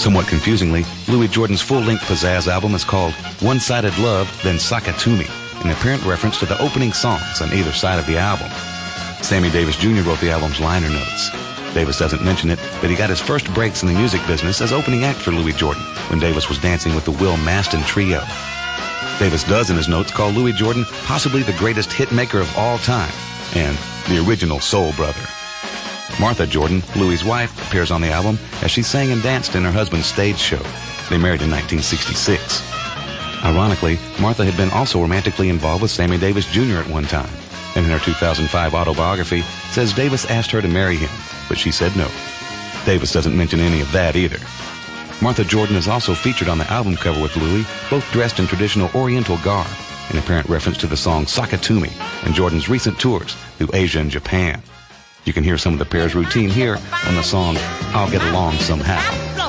Somewhat confusingly, Louis Jordan's full-length Pizzazz album is called One-Sided Love, Then Sakatumi, an apparent reference to the opening songs on either side of the album. Sammy Davis Jr. wrote the album's liner notes. Davis doesn't mention it, but he got his first breaks in the music business as opening act for Louis Jordan when Davis was dancing with the Will Maston Trio. Davis does in his notes call Louis Jordan possibly the greatest hit maker of all time and the original soul brother. Martha Jordan, Louis' wife, appears on the album as she sang and danced in her husband's stage show. They married in 1966. Ironically, Martha had been also romantically involved with Sammy Davis Jr. at one time, and in her 2005 autobiography says Davis asked her to marry him, but she said no. Davis doesn't mention any of that either. Martha Jordan is also featured on the album cover with Louis, both dressed in traditional Oriental garb, an apparent reference to the song Sakatumi and Jordan's recent tours through Asia and Japan. You can hear some of the pair's routine here on the song I'll Get Along Somehow.